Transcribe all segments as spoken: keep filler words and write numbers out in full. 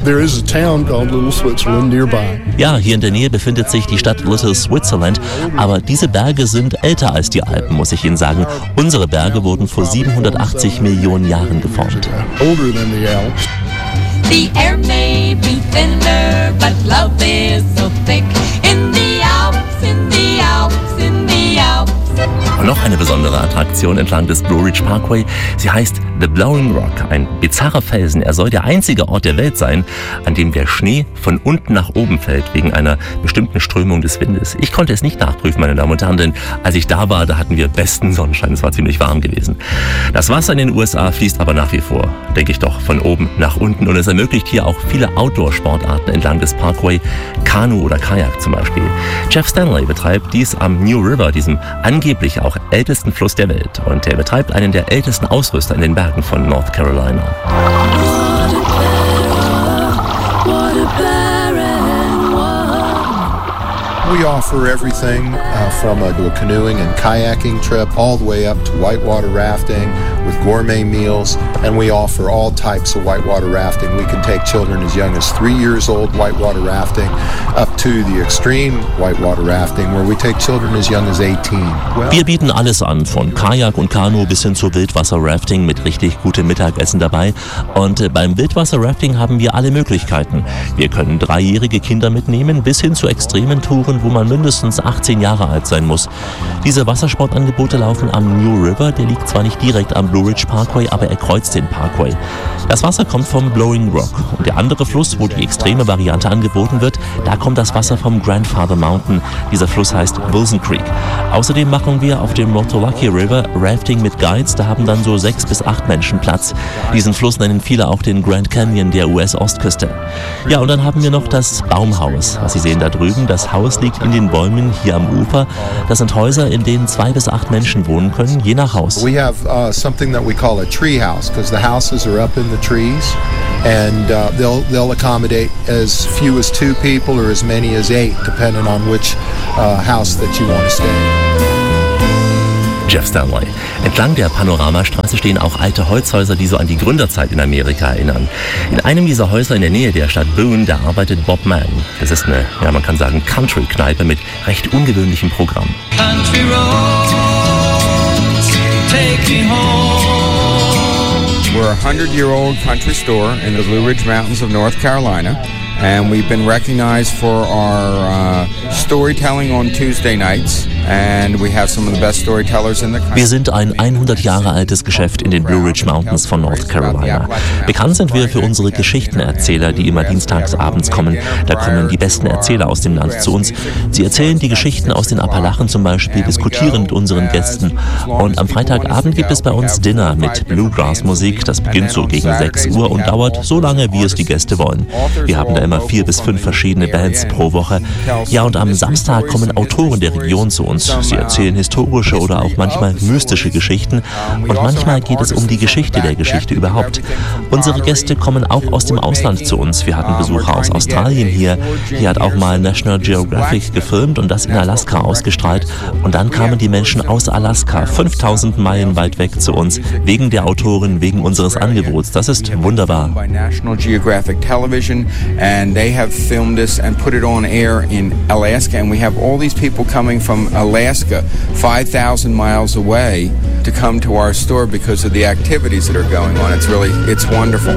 there is a town called Little Switzerland nearby. Ja, hier in der Nähe befindet sich die Stadt Little Switzerland, aber diese Berge sind älter als die Alpen, muss ich Ihnen sagen. Unsere Berge wurden vor siebenhundertachtzig Millionen Jahren geformt. Older than the Alps. The air may be thinner, but love is so thick. In the Alps, in the Alps, in the Alps. Und noch eine besondere Attraktion entlang des Blue Ridge Parkway. Sie heißt The Blowing Rock, ein bizarrer Felsen. Er soll der einzige Ort der Welt sein, an dem der Schnee von unten nach oben fällt, wegen einer bestimmten Strömung des Windes. Ich konnte es nicht nachprüfen, meine Damen und Herren, denn als ich da war, da hatten wir besten Sonnenschein. Es war ziemlich warm gewesen. Das Wasser in den U S A fließt aber nach wie vor, denke ich doch, von oben nach unten. Und es ermöglicht hier auch viele Outdoor-Sportarten entlang des Parkway, Kanu oder Kajak zum Beispiel. Jeff Stanley betreibt dies am New River, diesem angeblich auch ältesten Fluss der Welt. Und er betreibt einen der ältesten Ausrüster in den Bergen von North Carolina. We offer everything uh, from a, a canoeing and kayaking trip all the way up to whitewater rafting with gourmet meals, and we offer all types of whitewater rafting. We can take children as young as three years old whitewater rafting up to the extreme whitewater rafting where we take children as young as eighteen. Well, wir bieten alles an, von Kajak und Kanu bis hin zu Wildwasser-Rafting mit richtig gutem Mittagessen dabei. Und äh, beim Wildwasser-Rafting haben wir alle Möglichkeiten. Wir können dreijährige Kinder mitnehmen bis hin zu extremen Touren, wo man mindestens achtzehn Jahre alt sein muss. Diese Wassersportangebote laufen am New River, der liegt zwar nicht direkt am Blue Ridge Parkway, aber er kreuzt den Parkway. Das Wasser kommt vom Blowing Rock und der andere Fluss, wo die extreme Variante angeboten wird, da kommt das Wasser vom Grandfather Mountain. Dieser Fluss heißt Wilson Creek. Außerdem machen wir auf dem Motolaki River Rafting mit Guides, da haben dann so sechs bis acht Menschen Platz. Diesen Fluss nennen viele auch den Grand Canyon der U S-Ostküste. Ja, und dann haben wir noch das Baumhaus. Was Sie sehen da drüben, das Haus liegt in den Bäumen hier am Ufer. Das sind Häuser, in denen zwei bis acht Menschen wohnen können, je nach Haus. We have uh, something that we call a tree house because the houses are up in the trees, and uh, they'll they'll accommodate as few as two people or as many as eight, depending on which uh, house that you want to stay in. Jeff Stanley. Entlang der Panoramastraße stehen auch alte Holzhäuser, die so an die Gründerzeit in Amerika erinnern. In einem dieser Häuser in der Nähe der Stadt Boone, da arbeitet Bob Mann. Das ist eine, ja man kann sagen, Country-Kneipe mit recht ungewöhnlichem Programm. Country roads, take me home. We're a hundred-year-old country store in the Blue Ridge Mountains of North Carolina. And we've been recognized for our uh, storytelling on Tuesday nights. And we have some of the best storytellers in the country. Wir sind ein hundert Jahre altes Geschäft in den Blue Ridge Mountains von North Carolina. Bekannt sind wir für unsere Geschichtenerzähler, die immer dienstags abends kommen. Da kommen die besten Erzähler aus dem Land zu uns. Sie erzählen die Geschichten aus den Appalachen zum Beispiel, diskutieren mit unseren Gästen. Und am Freitagabend gibt es bei uns Dinner mit Bluegrass-Musik. Das beginnt so gegen sechs Uhr und dauert so lange, wie es die Gäste wollen. Wir haben da immer vier bis fünf verschiedene Bands pro Woche. Ja, und am Samstag kommen Autoren der Region zu uns. Sie erzählen historische oder auch manchmal mystische Geschichten und manchmal geht es um die Geschichte der Geschichte überhaupt. Unsere Gäste kommen auch aus dem Ausland zu uns. Wir hatten Besucher aus Australien hier. Hier hat auch mal National Geographic gefilmt und das in Alaska ausgestrahlt. Und dann kamen die Menschen aus Alaska, fünftausend Meilen weit weg zu uns, wegen der Autoren, wegen unseres Angebots. Das ist wunderbar. National Geographic Television, and they have filmed this and put it on air in Alaska, and we have all these people coming from Alaska, five thousand miles away, to come to our store because of the activities that are going on. It's really, it's wonderful.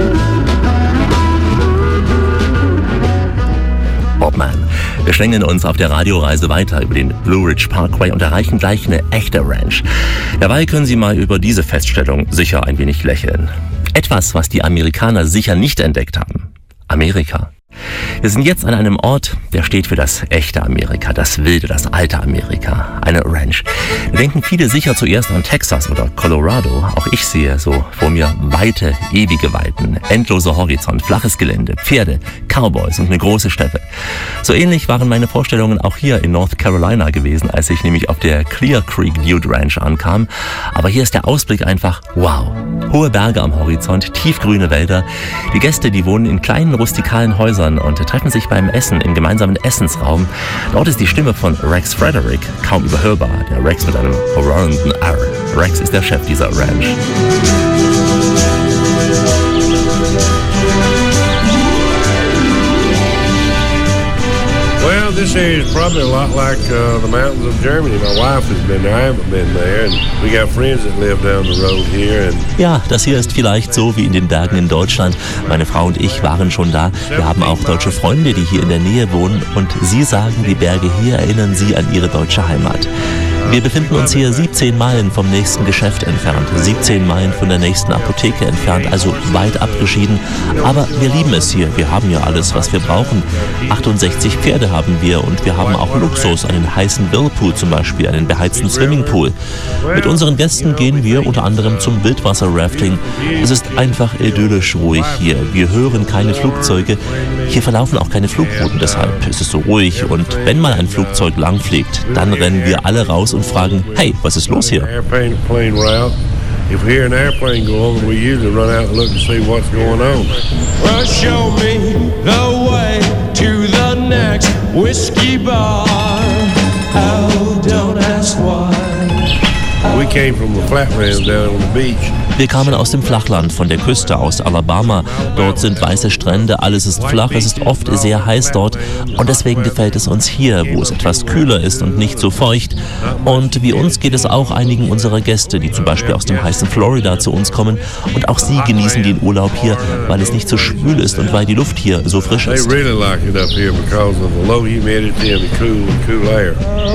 Bob Mann. Wir schlängeln uns auf der Radioreise weiter über den Blue Ridge Parkway und erreichen gleich eine echte Ranch. Dabei können Sie mal über diese Feststellung sicher ein wenig lächeln. Etwas, was die Amerikaner sicher nicht entdeckt haben. Amerika. Wir sind jetzt an einem Ort, der steht für das echte Amerika, das wilde, das alte Amerika, eine Ranch. Da denken viele sicher zuerst an Texas oder Colorado. Auch ich sehe so vor mir weite, ewige Weiten, endloser Horizont, flaches Gelände, Pferde, Cowboys und eine große Steppe. So ähnlich waren meine Vorstellungen auch hier in North Carolina gewesen, als ich nämlich auf der Clear Creek Dude Ranch ankam. Aber hier ist der Ausblick einfach wow. Hohe Berge am Horizont, tiefgrüne Wälder. Die Gäste, die wohnen in kleinen rustikalen Häusern und treffen sich beim Essen im gemeinsamen Essensraum. Dort ist die Stimme von Rex Frederick kaum überhörbar. Der Rex mit einem rollenden R. Rex ist der Chef dieser Ranch. Well, this area is probably a lot like uh, the mountains of Germany. My wife has been there. I haven't been there. And we got friends that live down the road here. And ja, das hier ist vielleicht so wie in den Bergen in Deutschland. Meine Frau und ich waren schon da. Wir haben auch deutsche Freunde, die hier in der Nähe wohnen. Und sie sagen, die Berge hier erinnern sie an ihre deutsche Heimat. Wir befinden uns hier siebzehn Meilen vom nächsten Geschäft entfernt, siebzehn Meilen von der nächsten Apotheke entfernt, also weit abgeschieden. Aber wir lieben es hier. Wir haben ja alles, was wir brauchen. achtundsechzig Pferde haben wir und wir haben auch Luxus, einen heißen Whirlpool zum Beispiel, einen beheizten Swimmingpool. Mit unseren Gästen gehen wir unter anderem zum Wildwasser-Rafting. Es ist einfach idyllisch ruhig hier. Wir hören keine Flugzeuge. Hier verlaufen auch keine Flugrouten, deshalb ist es so ruhig. Und wenn mal ein Flugzeug langfliegt, dann rennen wir alle raus und fragen, hey, was ist los hier? If we hear an airplane go over, we usually run out and look to see what's going on. Well, show me the way to the next whiskey bar. Oh, don't ask why. We came from the flatlands down on the beach. Wir kamen aus dem Flachland, von der Küste aus Alabama. Dort sind weiße Strände, alles ist flach, es ist oft sehr heiß dort und deswegen gefällt es uns hier, wo es etwas kühler ist und nicht so feucht. Und wie uns geht es auch einigen unserer Gäste, die zum Beispiel aus dem heißen Florida zu uns kommen und auch sie genießen den Urlaub hier, weil es nicht so schwül ist und weil die Luft hier so frisch ist. They really like it up here because of the low humidity and the cool, cool air.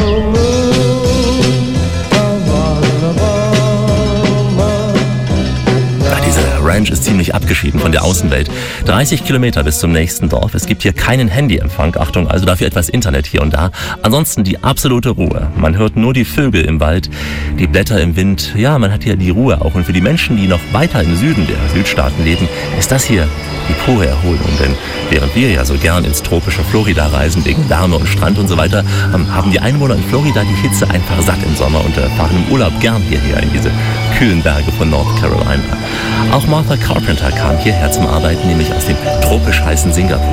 Ranch ist ziemlich abgeschieden von der Außenwelt. dreißig Kilometer bis zum nächsten Dorf. Es gibt hier keinen Handyempfang. Achtung, also dafür etwas Internet hier und da. Ansonsten die absolute Ruhe. Man hört nur die Vögel im Wald, die Blätter im Wind. Ja, man hat hier die Ruhe auch. Und für die Menschen, die noch weiter im Süden der Südstaaten leben, ist das hier die pure Erholung. Denn während wir ja so gern ins tropische Florida reisen, wegen Wärme und Strand und so weiter, haben die Einwohner in Florida die Hitze einfach satt im Sommer und fahren im Urlaub gern hierher in diese kühlen Berge von North Carolina. Auch Martha Carpenter kam hierher zum Arbeiten, nämlich aus dem tropisch heißen Singapur.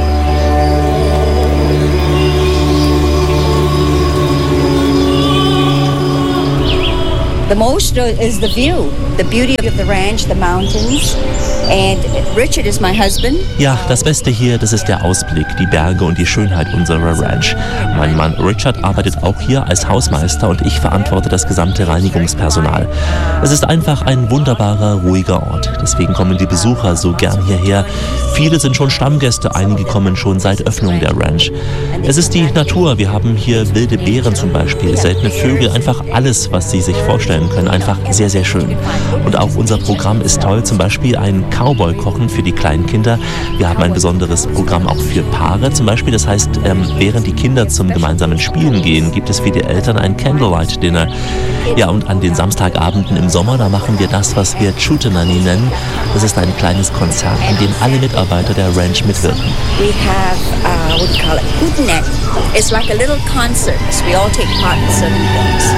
The most is the view, the beauty of the ranch, the mountains. And Richard is my husband. Ja, das Beste hier, das ist der Ausblick, die Berge und die Schönheit unserer Ranch. Mein Mann Richard arbeitet auch hier als Hausmeister und ich verantworte das gesamte Reinigungspersonal. Es ist einfach ein wunderbarer, ruhiger Ort. Deswegen kommen die Besucher so gern hierher. Viele sind schon Stammgäste, einige kommen schon seit Öffnung der Ranch. Es ist die Natur. Wir haben hier wilde Beeren zum Beispiel, seltene Vögel, einfach alles, was Sie sich vorstellen können. Einfach sehr, sehr schön. Und auch unser Programm ist toll, zum Beispiel ein Cowboy-Kochen für die kleinen Kinder. Wir haben ein besonderes Programm auch für Paare zum Beispiel. Das heißt, ähm, während die Kinder zum gemeinsamen Spielen gehen, gibt es für die Eltern ein Candlelight-Dinner. Ja, und an den Samstagabenden im Sommer, da machen wir das, was wir Chutanani nennen. Das ist ein kleines Konzert, an dem alle Mitarbeiter der Ranch mitwirken. We have, uh, what do you call it, Hootenanny. It's like a little concert. So we all take part in certain things.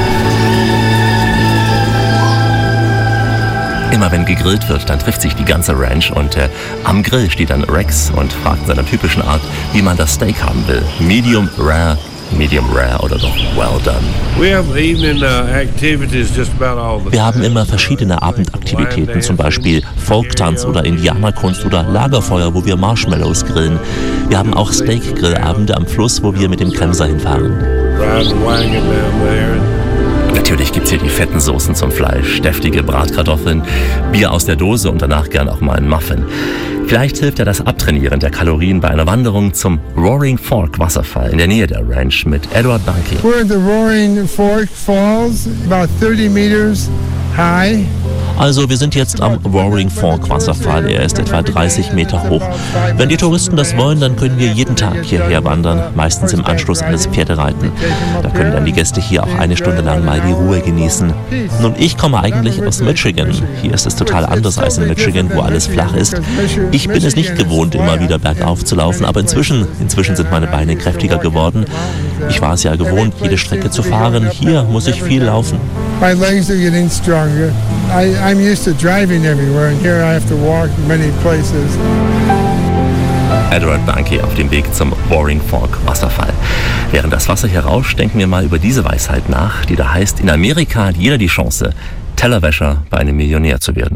Immer wenn gegrillt wird, dann trifft sich die ganze Ranch und äh, am Grill steht dann Rex und fragt in seiner typischen Art, wie man das Steak haben will. Medium rare, medium rare oder doch well done. We have evening uh, activities just about all the Wir haben immer verschiedene Abendaktivitäten, zum Beispiel Folktanz oder Indianerkunst oder Lagerfeuer, wo wir Marshmallows grillen. Wir haben auch Steak-Grillabende am Fluss, wo wir mit dem Kremser hinfahren. riding wagon down there. Natürlich gibt's hier die fetten Soßen zum Fleisch, deftige Bratkartoffeln, Bier aus der Dose und danach gern auch mal einen Muffin. Vielleicht hilft ja das Abtrainieren der Kalorien bei einer Wanderung zum Roaring Fork Wasserfall in der Nähe der Ranch mit Edward Bunky. We're at the Roaring Fork Falls, about thirty meters high. Also wir sind jetzt am Roaring Fork Wasserfall, er ist etwa dreißig Meter hoch. Wenn die Touristen das wollen, dann können wir jeden Tag hierher wandern, meistens im Anschluss an das Pferdereiten. Da können dann die Gäste hier auch eine Stunde lang mal die Ruhe genießen. Nun, ich komme eigentlich aus Michigan. Hier ist es total anders als in Michigan, wo alles flach ist. Ich bin es nicht gewohnt, immer wieder bergauf zu laufen, aber inzwischen, inzwischen sind meine Beine kräftiger geworden. Ich war es ja gewohnt, jede Strecke zu fahren. Hier muss ich viel laufen. My legs are getting stronger. I, I'm used to driving everywhere, and here I have to walk many places. Edward Bunky auf dem Weg zum Roaring Fork Wasserfall. Während das Wasser hier rauscht, denken wir mal über diese Weisheit nach, die da heißt, in Amerika hat jeder die Chance, Tellerwäscher bei einem Millionär zu werden.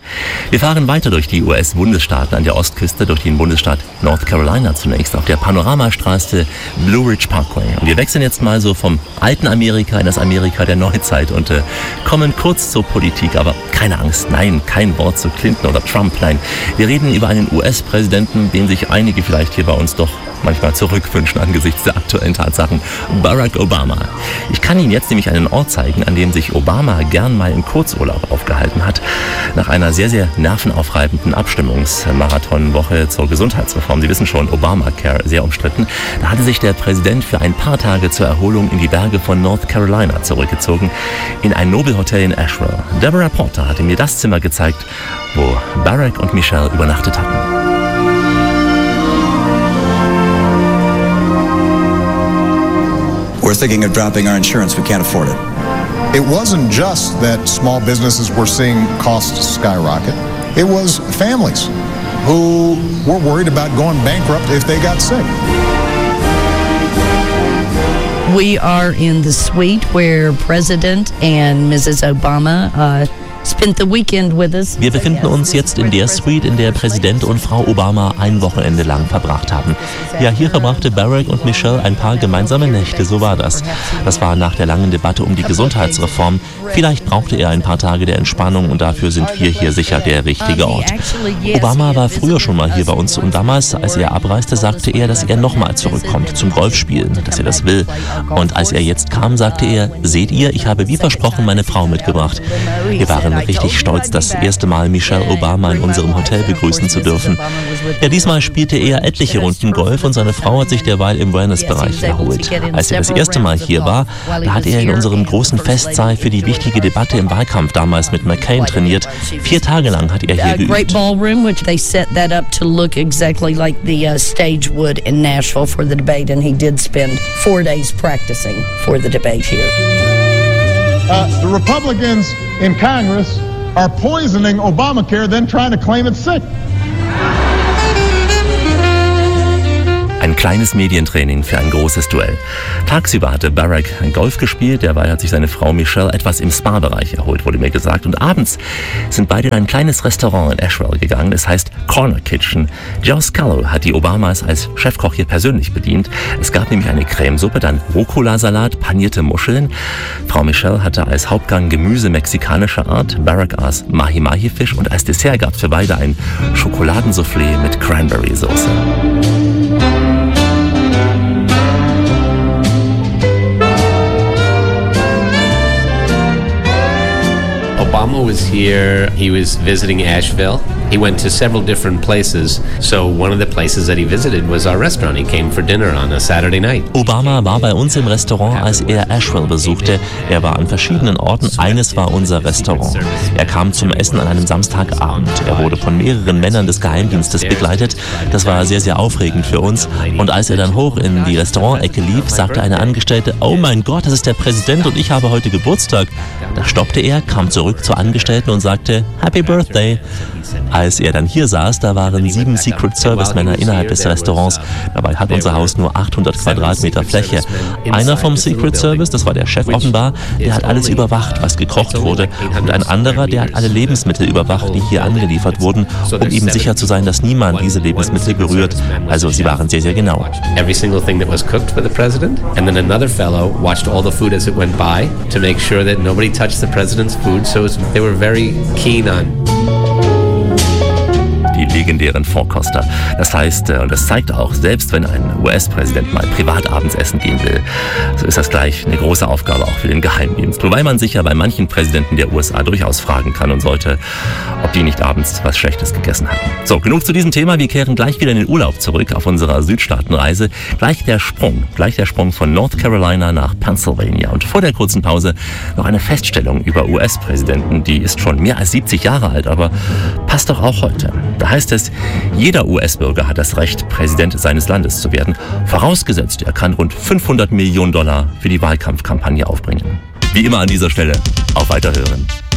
Wir fahren weiter durch die U S-Bundesstaaten an der Ostküste, durch den Bundesstaat North Carolina zunächst, auf der Panoramastraße Blue Ridge Parkway. Und wir wechseln jetzt mal so vom alten Amerika in das Amerika der Neuzeit und äh, kommen kurz zur Politik. Aber keine Angst, nein, kein Wort zu Clinton oder Trump, nein. Wir reden über einen U S-Präsidenten, den sich einige vielleicht hier bei uns doch manchmal zurückwünschen angesichts der aktuellen Tatsachen. Barack Obama. Ich kann Ihnen jetzt nämlich einen Ort zeigen, an dem sich Obama gern mal im Kurzurlaub aufgehalten hat. Nach einer sehr, sehr nervenaufreibenden Abstimmungsmarathonwoche zur Gesundheitsreform. Sie wissen schon, Obamacare, sehr umstritten. Da hatte sich der Präsident für ein paar Tage zur Erholung in die Berge von North Carolina zurückgezogen, in ein Nobelhotel in Asheville. Deborah Porter hatte mir das Zimmer gezeigt, wo Barack und Michelle übernachtet hatten. We're thinking of dropping our insurance. We can't afford it. It wasn't just that small businesses were seeing costs skyrocket. It was families who were worried about going bankrupt if they got sick. We are in the suite where President and Missus Obama uh, spent the weekend with us. Wir befinden uns jetzt in der Suite, in der Präsident und Frau Obama ein Wochenende lang verbracht haben. Ja, hier verbrachte Barack und Michelle ein paar gemeinsame Nächte, so war das. Das war nach der langen Debatte um die Gesundheitsreform. Vielleicht brauchte er ein paar Tage der Entspannung und dafür sind wir hier sicher der richtige Ort. Obama war früher schon mal hier bei uns und damals, als er abreiste, sagte er, dass er nochmal zurückkommt zum Golfspielen, dass er das will. Und als er jetzt kam, sagte er, seht ihr, ich habe wie versprochen meine Frau mitgebracht. Wir waren richtig stolz, das erste Mal Michelle Obama in unserem Hotel begrüßen zu dürfen. Ja, diesmal spielte er etliche Runden Golf und seine Frau hat sich derweil im Wellness-Bereich erholt. Als er das erste Mal hier war, da hat er in unserem großen Festsaal für die wichtige Debatte im Wahlkampf damals mit McCain trainiert. Vier Tage lang hat er hier geübt. Great ballroom, which they set that up to look exactly like the uh, stage would in Nashville for the debate, and he did spend four days practicing for the debate here. Uh, the Republicans in Congress are poisoning Obamacare, then trying to claim it's sick. Ein kleines Medientraining für ein großes Duell. Tagsüber hatte Barack Golf gespielt, derweil hat sich seine Frau Michelle etwas im Spa-Bereich erholt, wurde mir gesagt. Und abends sind beide in ein kleines Restaurant in Asheville gegangen, es heißt Corner Kitchen. Joe Scalo hat die Obamas als Chefkoch hier persönlich bedient. Es gab nämlich eine Cremesuppe, dann Rucola-Salat, panierte Muscheln. Frau Michelle hatte als Hauptgang Gemüse mexikanischer Art, Barack aß Mahi-Mahi-Fisch und als Dessert gab es für beide ein Schokoladensoufflé mit Cranberry-Soße. Obama was here, he was visiting Asheville. He went to several different places. So one of the places that he visited was our restaurant. He came for dinner on a Saturday night. Obama war bei uns im Restaurant, als er Asheville besuchte. Er war an verschiedenen Orten. Eines war unser Restaurant. Er kam zum Essen an einem Samstagabend. Er wurde von mehreren Männern des Geheimdienstes begleitet. Das war sehr, sehr aufregend für uns. Und als er dann hoch in die Restaurantecke lief, sagte eine Angestellte, oh mein Gott, das ist der Präsident und ich habe heute Geburtstag. Da stoppte er, kam zurück zur Angestellten und sagte, Happy Birthday. Als er dann hier saß, da waren sieben Secret Service Männer innerhalb des Restaurants. Dabei hat unser Haus nur achthundert Quadratmeter Fläche. Einer vom Secret Service, das war der Chef offenbar, der hat alles überwacht, was gekocht wurde. Und ein anderer, der hat alle Lebensmittel überwacht, die hier angeliefert wurden, um eben sicher zu sein, dass niemand diese Lebensmittel berührt. Also sie waren sehr, sehr genau. Every single thing that was cooked for the president. And then another fellow watched all the food as it went by to make sure that nobody touched the president's food. So they were very keen on die legendären Vorkoster. Das heißt, und das zeigt auch, selbst wenn ein U S-Präsident mal privat abends essen gehen will, so ist das gleich eine große Aufgabe auch für den Geheimdienst. Wobei man sich ja bei manchen Präsidenten der U S A durchaus fragen kann und sollte, ob die nicht abends was Schlechtes gegessen hatten. So, genug zu diesem Thema. Wir kehren gleich wieder in den Urlaub zurück auf unserer Südstaatenreise. Gleich der Sprung, gleich der Sprung von North Carolina nach Pennsylvania. Und vor der kurzen Pause noch eine Feststellung über U S-Präsidenten, die ist schon mehr als siebzig Jahre alt, aber passt doch auch heute. Da heißt es, jeder U S-Bürger hat das Recht, Präsident seines Landes zu werden, vorausgesetzt, er kann rund fünfhundert Millionen Dollar für die Wahlkampfkampagne aufbringen. Wie immer an dieser Stelle, auf Weiterhören.